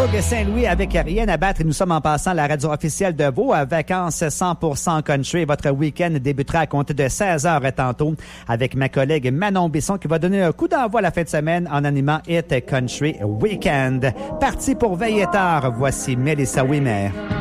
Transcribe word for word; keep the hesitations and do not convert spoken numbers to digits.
Doug Saint-Louis avec Rien à battre. Et nous sommes en passant la radio officielle de vos vacances cent pour cent country. Votre week-end débutera à compter de seize heures tantôt avec ma collègue Manon Besson qui va donner un coup d'envoi la fin de semaine en animant Hit Country Weekend. Parti pour veiller tard, voici Mélissa Ouimet.